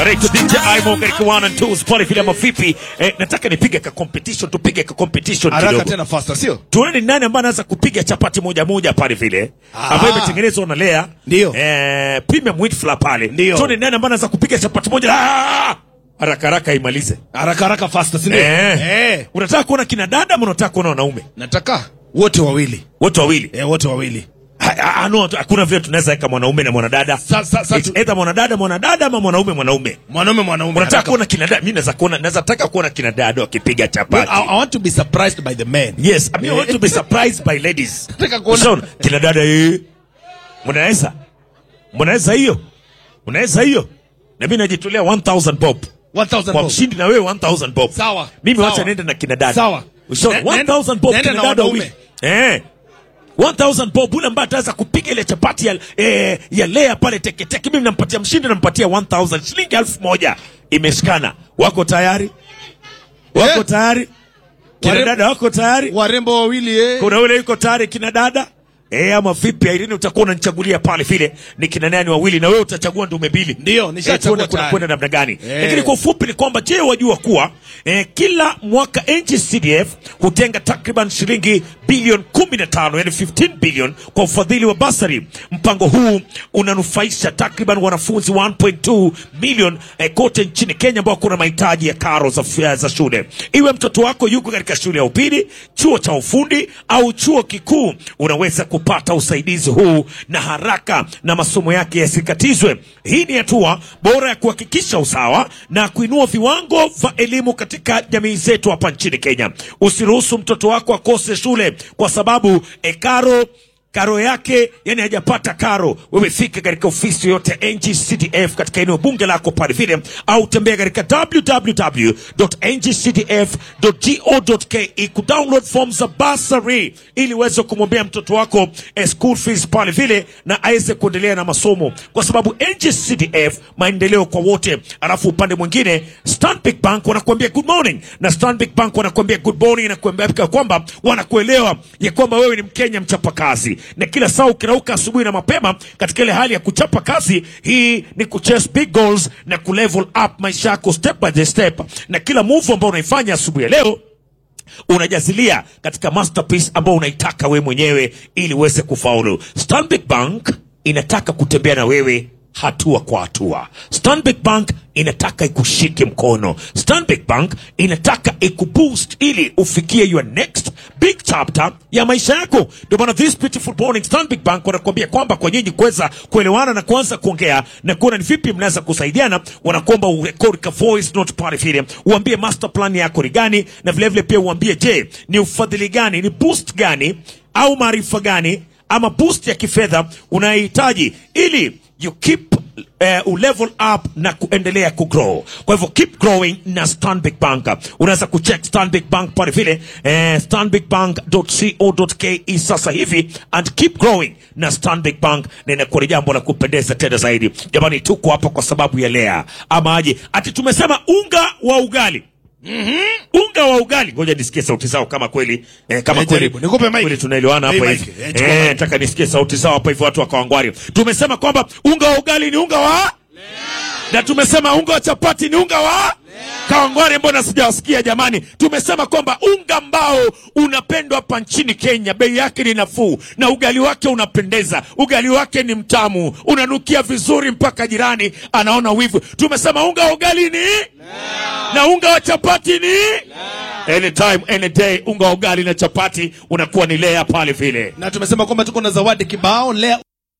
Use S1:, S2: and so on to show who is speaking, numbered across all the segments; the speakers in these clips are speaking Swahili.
S1: Reto DJ Aimo katika 1 and 2 Spotify vile mavipi. Nataka nipige ka competition, tupige ka competition kidogo.
S2: Haraka tena faster, sio?
S1: Tuone ni nani ambaye anaweza kupiga chapati moja moja pale vile. Ambayo imetengenezwa na Lea.
S2: Ndio.
S1: Premium wheat flour pale. Tuone ni nani ambaye anaweza kupiga chapati moja. Haraka haraka imalize.
S2: Haraka haraka faster, si ndio?
S1: Unataka kuona kina dada ama unataka kuona wanaume?
S2: Nataka wote wawili.
S1: Wote wawili.
S2: Wote wawili.
S1: No, hakuna vile tunaweza weka mwanaume na mwanadada. Either mwanadada ama mwanaume.
S2: Mwanaume.
S1: Unataka kuona kina dada? Mimi naweza taka kuona kina dada wakipiga chapati.
S2: I want to be surprised by the men.
S1: Yes, I want to be surprised by ladies.
S2: Nataka kuona
S1: kina dada Mnaweza hiyo? Unaweza hiyo? Na mimi najitolea 1000 bob.
S2: 1000 bob.
S1: Kwa mshindi na wewe 1000 bob.
S2: Sawa.
S1: Mimi wacha niende na kina dada.
S2: Sawa.
S1: 1000 bob kina dada wewe. 1000 bob ule ambaye ataweza kupiga ile chapati ya Lea pale Teketeke. Mimi nampatia mshindi, nampatia 1000 shilingi 1000. Imeshikana. Wako tayari? Wako tayari? Kina dada wako tayari?
S2: Warembo wawili
S1: Kuna ule yuko tayari kina dada? Ama vipi Irene, utakuwa unanichagulia pale vile ni kina nani wawili na wewe utachagua ndume mbili.
S2: Ndio, nishachagua
S1: kuna kwenda namna gani. Lakini kwa ufupi ni kwamba je, wajua kuwa kila mwaka NGCDF hutenga takriban shilingi bilioni 15, yani 15 billion kwa ufadhili wa basari. Mpango huu unanufaisha takriban wanafunzi 1.2 million kote nchini Kenya ambao kuna mahitaji ya karo za shule. Iwe mtoto wako yuko katika shule ya upili, chuo cha ufundi au chuo kikuu, unaweza kupata usaidizi huu na haraka na masomo yake yasikatizwe. Hii ni hatua bora ya kuhakikisha usawa na kuinua viwango vya elimu katika jamii zetu hapa nchini Kenya. Usiruhusu mtoto wako akose shule kwa sababu karo yake yani hajapata karo. Wewe fika katika ofisi yote NGCDF katika eneo bunge lako pale vile, au tembea katika www.ngcdf.go.ke kudownload forms za bursary ili uweze kumwombea mtoto wako school fees pale vile na aweze kuendelea na masomo, kwa sababu NGCDF maendeleo kwa wote. Alafu upande mwingine Stanbic Bank wanakuambia good morning, na Stanbic Bank wanakuambia good morning na kuambia kwamba wanakuelewa ya kwamba wewe ni Mkenya mchapakazi, na kila saa ukirauka asubuhi na mapema katika ile hali ya kuchapa kazi. Hii ni kuchase big goals na kulevel up maisha yako step by step, na kila move ambao unaifanya asubuhi ya leo unajazilia katika masterpiece ambao unaitaka wewe mwenyewe ili uweze kufaulu. Stanbic Bank inataka kutembea na wewe hatua kwa hatua. Stanbic Bank inataka ikushike mkono. Stanbic Bank inataka ikuboost ili ufikie your next big chapter ya maisha yako. Ndio maana this beautiful morning Stanbic Bank wanakuambia kwamba kwa nyinyi kuweza kuelewana na kuanza kuongea na kuona ni vipi mnaweza kusaidiana, wanakuomba urekodi ka voice note pale vile, uambie master plan yako ni gani, na vile vile pia uambie je, ni ufadhili gani, ni boost gani au maarifa gani ama boost ya kifedha unayohitaji ili you keep level up na kuendelea kugrow. Kwa hivyo keep growing na Stanbic Bank. Unaweza kucheck Stanbic Bank pale vile stanbicbank.co.ke sasa hivi and keep growing na Stanbic Bank, na inakuwa jambo la kupendeza tena zaidi. Jamani, tuko hapa kwa sababu ya Lea. Ama aje ati tumesema unga wa ugali. Unga wa ugali. Ngoja nisikie sauti zao kama kweli kama kweli
S2: nikupe mic.
S1: Kweli tunaelewana hapa hivi. Nataka nisikie sauti zao hapa hivi, watu wa Kawangware. Tumesema kwamba unga wa ugali ni unga wa Lea. Na tumesema unga wa chapati ni unga wa Lea. Kawangware, mbona sijawasikia jamani? Tumesema kwamba unga ambao unapendwa hapa nchini Kenya, bei yake ni nafuu na ugali wake unapendeza. Ugali wake ni mtamu, unanukia vizuri mpaka jirani anaona wivu. Tumesema unga wa ugali ni Lea. Na unga wa chapati ni Lea. Anytime, any day, unga wa ugali na chapati unakuwa ni Lea pale vile.
S2: Na tumesema kwamba tuko na zawadi kibao Lea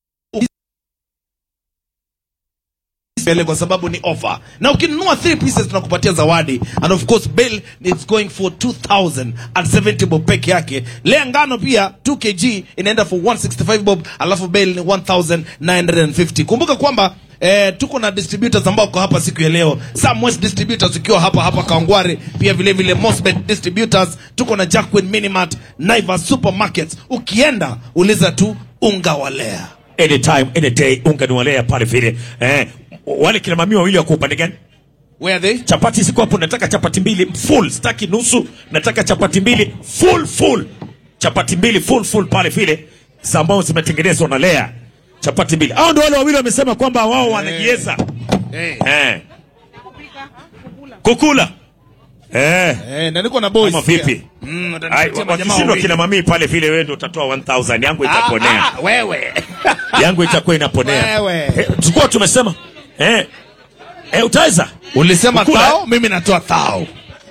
S2: kwa sababu ni offer. Na ukinunua 3 pieces tunakupatia zawadi, and of course bill is going for 2070 bob peke yake. Lea ngano pia 2 kg inaenda for 165 bob, alafu bill ni 1950. Kumbuka kwamba tuko na distributors ambao kwa hapa siku ya leo. Samwest Distributors ukiwa hapa Kawangware, pia vile vile Mosbet Distributors, tuko na Jacquin Minimart, Naivas Supermarkets. Ukienda uliza tu unga wa Lea.
S1: Anytime, any day, unga ni wa Lea pale vile. Wale kina mami wawili wako upande gani?
S2: Where are they?
S1: Chapati siko hapo, nataka chapati mbili full, sitaki nusu, nataka chapati mbili full. Chapati mbili full pale vile, ambao zimetengenezwa na Lea. Chapati mbili. Hao ndio wale wawili wamesema kwamba wao wanajieza. Kukula.
S2: Na niko na boys.
S1: Kama vipi? Wakishindwa kina mami pale vile wewe ndio utatoa 1000 yangu itaponea.
S2: Wewe.
S1: Yangu itakuwa inaponea. Tulikuwa tumesema utaweza?
S2: Ulisema thao, mimi natoa thao.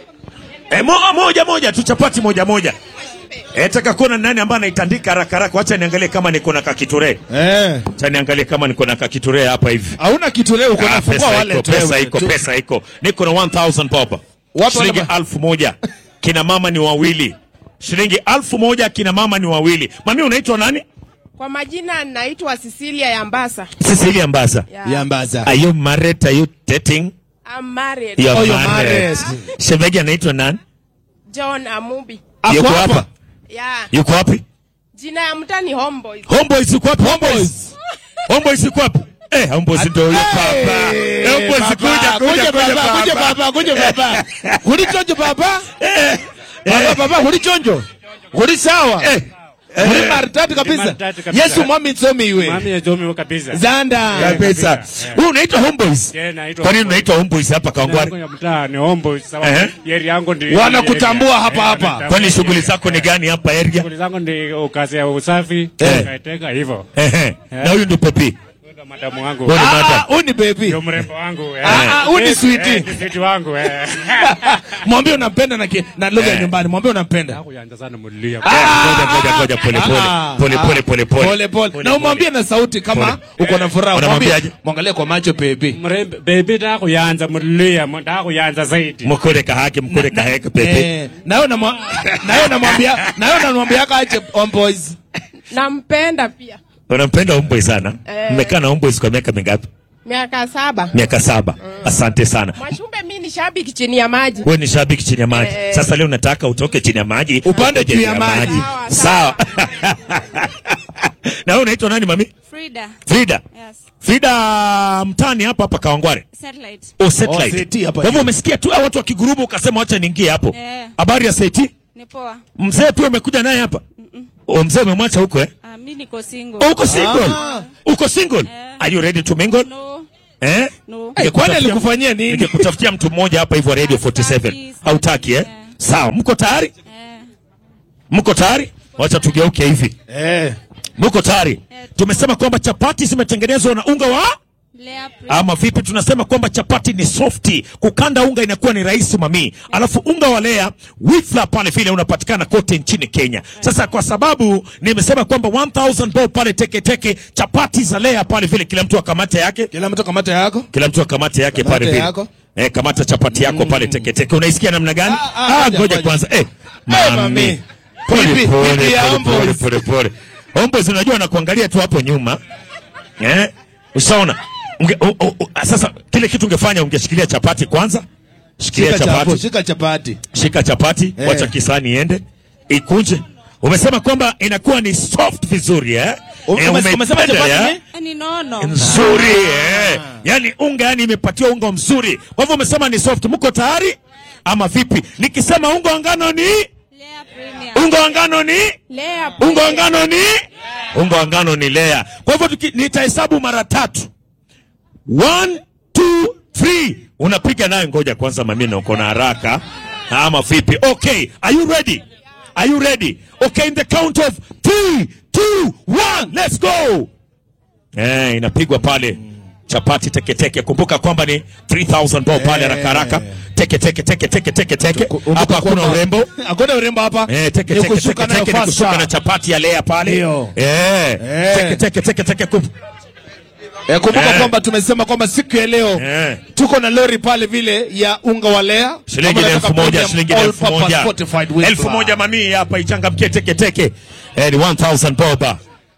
S1: Moja tu chapati moja. Nataka kuona nani ambaye anaitandika haraka. Acha niangalie kama niko na kakiture. Acha niangalie kama niko na kakiture hapa hivi.
S2: Hauna kiture uko na fungua wale
S1: pesa iko. Niko na 1000 papa. Shilingi 1000. Kina mama ni wawili. Shilingi 1000 kina mama ni wawili. Mami unaitwa nani?
S3: Kwa majina naitwa Cecilia Yambasa.
S1: Cecilia Yambasa.
S2: Yambasa.
S1: Are you married? Are you dating?
S3: I'm married.
S1: You're married. Shemegi anaitwa nani?
S3: John Amubi.
S1: Yuko hapa?
S3: Yeah.
S1: Yuko wapi?
S3: Jina ya mtani Homeboys.
S1: Homeboys yuko wapi? Homeboys yuko wapi? Homeboys ndio yuko hapa. Homeboys kuja
S2: baba. Hulichonjo baba? Baba hulichonjo. Huli sawa? Huli maritati kabisa. Yesu mwami nsomi iwe.
S4: Mwami nsomi kabisa.
S2: Zanda.
S1: Kabisa. Wewe unaitwa Homeboys?
S4: Naitwa.
S1: Kwa nini unaitwa Homeboys hapa Kawangware?
S4: Yangu mtaa ni Homeboys sababu yeri yangu ndio.
S2: Wanakutambua hapa.
S1: Kwani shughuli zako ni gani hapa area?
S4: Shughuli zangu ni kazi ya usafi, kaiteka hivyo.
S1: Na huyu ndio Pepi.
S4: Madamu wangu.
S2: Huyu ni baby.
S4: Ndio mrembo wangu.
S2: Huyu ni sweetie.
S4: Sweetie wangu.
S2: Mwambie unampenda na lugha ya nyumbani. Mwambie unampenda.
S4: Hakuanza sana mlia.
S1: Ngoja pole.
S2: Na umwambie na sauti kama uko na furaha.
S1: Unamwambiaje?
S2: Mwangalie kwa macho baby.
S4: Baby hakuanza mlia, hakuanza zaidi.
S1: Mkore kahaki baby.
S2: Nayo namwambia aje Homeboys.
S3: Nampenda pia.
S1: Unampenda Homeboys sana? Mmekaa na Homeboys kwa miaka mingapi?
S3: Miaka 7.
S1: Miaka 7. Asante sana.
S3: Mwashumbe mimi ni shabiki chini ya maji.
S1: Wewe ni shabiki chini ya maji. Sasa leo nataka utoke chini ya maji.
S2: Upande juu ya maji.
S1: Sawa. Na wewe unaitwa nani mami? Frida.
S5: Yes.
S1: Frida mtani hapa Kawangware.
S5: Satellite.
S1: Satellite. Kwa hivyo umesikia tu watu wakigurubu ukasema acha niingie hapo. Habari ya Saiti?
S5: Ni poa.
S1: Mzee pia umekuja naye hapa? Mzee umemwacha huko
S5: mimi niko single.
S1: Uko single? Uko single? Are you ready to mingle?
S5: No.
S2: No. Kwani alikufanyia nini?
S1: Nikikutafutia mtu mmoja hapa hivyo Radio 47. Hautaki Sawa, mko tayari? Mko tayari? Wacha tugeuke hivi. Mko tayari? Tumesema kwamba chapati zimetengenezwa na unga wa ama vipi? Tunasema kwamba chapati ni softi, kukanda unga inakuwa ni rahisi mami. Alafu unga wa Lea wheat flour pale vile unapatikana kote nchini Kenya. Sasa kwa sababu nimesema kwamba 1000 bob pale teke chapati za Lea pale vile kila mtu akamate yake.
S2: Kila mtu akamate yako?
S1: Kila mtu akamate yake pale vile. Kamata chapati yako pale teke. Unaisikia namna gani? Ngoja kwanza. Mami. Pole. Homeboys unajua nakuangalia tu hapo nyuma. Usaona? Sasa kile kitu ungefanya ungeshikilia chapati kwanza. Shika chapati, wacha kisani iende, ikunje. Umesema kwamba inakuwa ni soft vizuri
S2: Umesema chapati
S5: ni nono.
S1: Nzuri Yaani unga imepatiwa unga mzuri. Kwa hivyo umesema ni soft. Mko tayari ama vipi? Nikisema unga wa ngano ni
S5: Lea Premium.
S1: Unga wa ngano ni
S5: Lea.
S1: Unga wa ngano ni Unga wa ngano ni Lea. Kwa hivyo nitahesabu mara 3. 1, 2, 3. Unapiga nayo. Ngoja kwanza mami na uko na haraka ama vipi? Okay, are you ready? Okay, in the count of 3, 2, 1, let's go. Inapigwa pale chapati teke. Kumbuka kwamba ni 3000 bob pale haraka. Teke. Hapa hakuna urembo.
S2: Hakuna urembo hapa.
S1: Teke kushuka na chapati ya Lea pale. Teke.
S2: Kumbuka kwamba tumesema kwamba siku ya leo tuko na lori pale vile ya unga wa Lea.
S1: Shilingi 1000. 1000 mami hapa ichangamkie teke. Ni 1000 bob.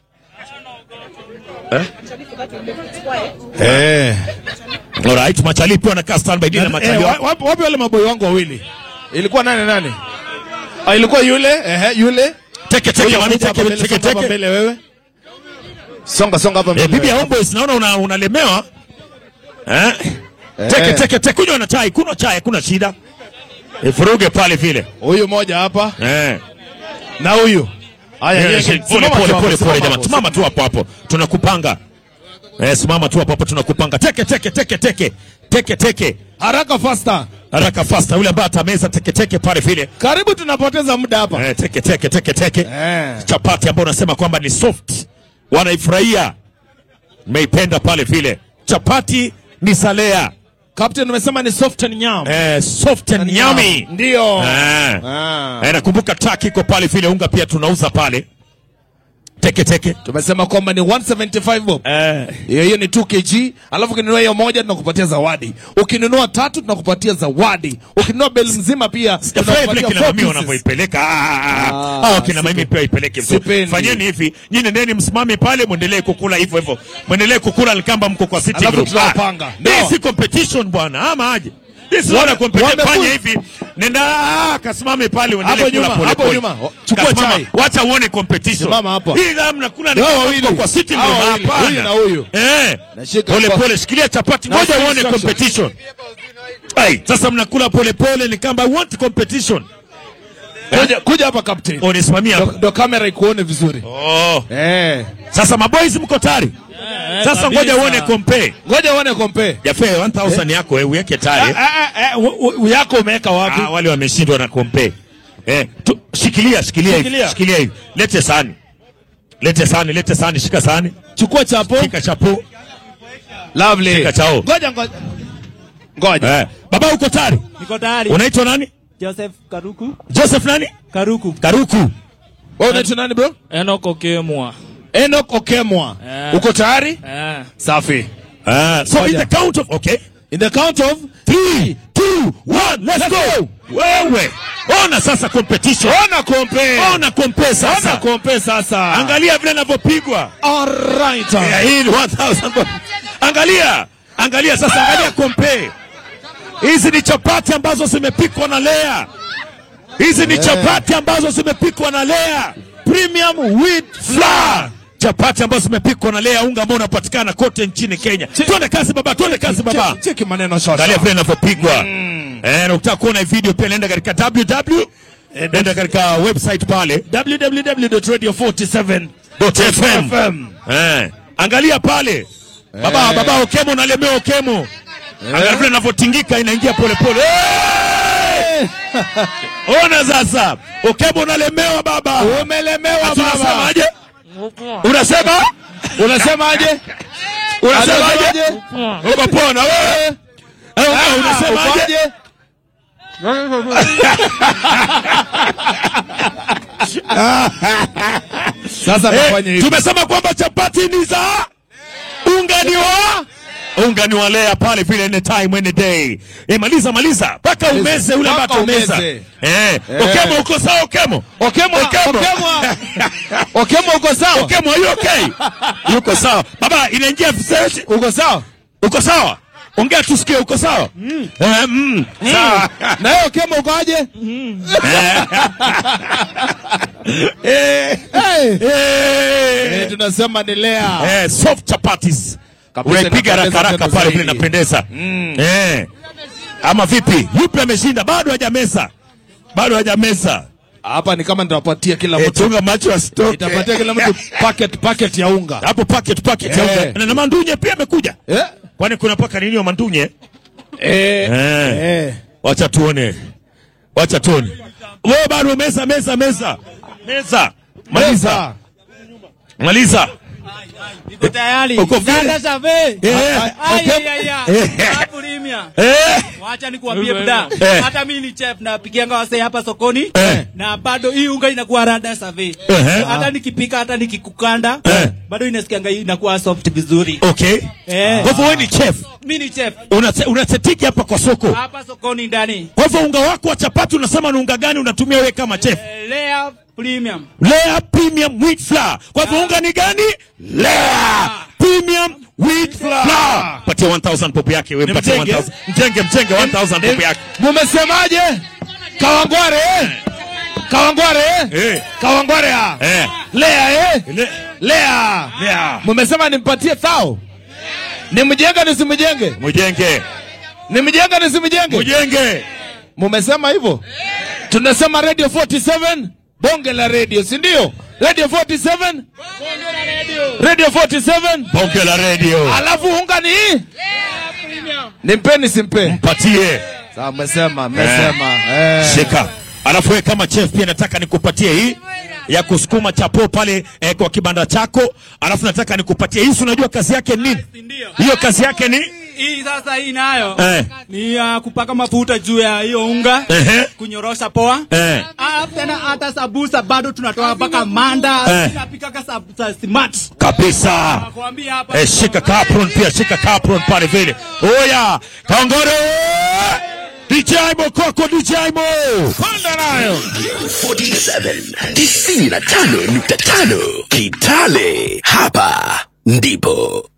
S1: Alright, machali pia anakaa standby dina machali.
S2: Wapi wale maboy wangu wawili? Ilikuwa nani? Ilikuwa yule.
S1: Teke mami teke.
S2: Mbele wewe. Songa hapa mbele.
S1: Bibi ya Homeboys naona unalemewa. Teke kunywa na chai, kuna shida. Furuge pale vile.
S2: Huyu moja hapa. Na huyu. Haya,
S1: pole jamaa. Simama tu hapo. Tunakupanga. Simama tu hapo tunakupanga. Teke. Haraka faster. Haraka faster, yule ambaye atameza teke pale vile.
S2: Karibu tunapoteza muda hapa.
S1: Teke. Chapati ambayo unasema kwamba ni soft. Wanaifurahia. Meipenda pale vile. Chapati ni salea.
S2: Captain umesema ni soft and yum.
S1: Soft and yummy.
S2: Ndio.
S1: Nakumbuka taki iko pale vile, unga pia tunauza pale. Teke.
S2: Tumesema kwamba ni 175 bob. Hiyo ni 2 kg. Alafu ukinunua hiyo moja tunakupatia zawadi. Ukinunua 3 tunakupatia zawadi. Ukinunua beli mzima pia tunakupatia 4 pieces.
S1: Unavyoipeleka. Kina mimi pia ipeleke vizuri. Fanyeni hivi, nyinyi nendeni msimame pale muendelee kukula hivyo. Muendelee kukula Alikamba mko kwa sitting room. This is competition bwana. Ama aje. This is not competition. Fanya hivi. Nenda kasimame pale uendelee kula pole.
S2: Hapo nyuma. Chukua chai.
S1: Wacha uone competition.
S2: Simama hapo.
S1: Hii namna kula ni kwa sitting room hapa.
S2: Huyu na huyu.
S1: Pole shikilia chapati ngoja uone competition. Sasa mnakula pole ni kamba want competition.
S2: Kuja hapa captain.
S1: Unisimamia hapa.
S2: Ndio kamera ikuone vizuri.
S1: Sasa maboys mko tayari? Sasa ngoja uone compare. Jafe 1000 yako uweke tayari.
S2: Yako umeweka wapi?
S1: Wale wameshindwa na compare. Shikilia hivi. Lete sahani, shika sahani.
S2: Chukua chapo.
S1: Shika chapo.
S2: Lovely.
S1: Shika chao.
S2: Ngoja.
S1: Baba uko tayari?
S6: Niko tayari.
S1: Unaitwa nani?
S6: Joseph Karuku.
S1: Joseph nani?
S6: Karuku.
S2: Wewe unaitwa nani bro?
S6: Enoch
S2: Okemwa. Uko tayari? Safi.
S1: So in the count of
S2: In the count of
S1: 3, 2, 1, let's go. Wewe. Ona sasa competition. Ona compare sasa. Angalia vile ninavyopigwa.
S2: All right.
S1: Hii 1000. Angalia sasa, angalia compare. Hizi ni chapati ambazo zimepikwa na Lea. Premium wheat flour. Chapati ambazo zimepikwa na Lea, unga ambao unapatikana kote nchini Kenya. Twende kazi baba.
S2: Cheki maneno sasa.
S1: Angalia vile inavyopigwa. Na ukitaka kuona video pia nenda katika nenda katika website pale
S2: www.radio47.fm.
S1: Angalia pale. Baba Okemo unalemewa Okemo. Angalia vile inavyotingika inaingia pole. Ona sasa. Okemo unalemewa baba.
S2: Umelemewa baba.
S1: Unasemaje? Unasemaje? Umepona wewe? Unasemaje?
S2: Sasa nafanya hivi.
S1: Tumesema kwamba chapati ni za unga ni wa Lea pale vile anytime any day. Maliza paka umeze ule ambaye umeza. Okemo uko sawa Okemo? Okemo uko sawa? Okemo are you okay? Yuko sawa. Baba inaingia vizuri. Uko sawa? Ongea tusikie uko sawa?
S2: Sawa. Na wewe Okemo uko aje? Tunasema ni Lea.
S1: Soft chapatis. Unaipiga haraka pale vile inapendeza. Ama vipi? Yupi ameshinda? Bado hajameza.
S2: Hapa ni kama nitawapatia kila mtu.
S1: Tunga macho ya stock.
S2: Nitapatia kila mtu packet ya unga.
S1: Hapo packet ya unga. Na mandunye pia amekuja. Kwani kuna paka nini wa mandunye? Wacha tuone. Wewe bado meza. Maliza.
S6: Niko tayari. Dada Shave. Premium. Wacha nikuambie bda. Hata mimi ni chef na pikianga wase hapa sokoni na bado hii unga inakuwa rada Shave. Hata nikipika hata nikikukanda bado inasikianga inakuwa soft vizuri.
S1: Okay. Kwa hivyo wewe ni chef.
S6: Mimi ni chef.
S1: Unasetiki hapa kwa soko.
S6: Hapa sokoni ndani.
S1: Kwa hivyo unga wako wa chapati unasema ni unga gani unatumia wewe kama chef?
S6: Lea Premium
S1: wheat flour. Kwa hivyo unga ni gani? Lea Premium wheat flour. Patia 1000 popo yake wewe, patia 1000. Mjenge 1000 popo yake.
S2: Mumesemaje? Kawangware. Lea. Mumesema nimpatie thao. Nimjenge nisimjenge? Mjenge. Mumesema hivyo? Tunasema Radio 47 bonge la radio, si ndio? Radio 47 bonge la radio. Alafu unga ni nimpeni simpe.
S1: Mpatie.
S2: Sawa, mmesema.
S1: Shika. Alafu wewe kama chef pia nataka nikupatie hii ya kusukuma chapo pale kwa kibanda chako. Alafu nataka nikupatie hii, unajua kazi yake nini? Hiyo kazi yake ni
S6: hii sasa, hii nayo ni kupaka mafuta juu ya hiyo unga, kunyorosha poa. Tena hata sabusa bado tunatoa mpaka manda, tunapika kasa smart
S1: kabisa.
S6: Nakwambia hapa.
S1: Shika kapron pia, shika kapron pale vile. Oya, Kangoro. DJ Mo Koko, DJ Mo. Panda nayo.
S7: 47 95.5 Kitale. Hapa ndipo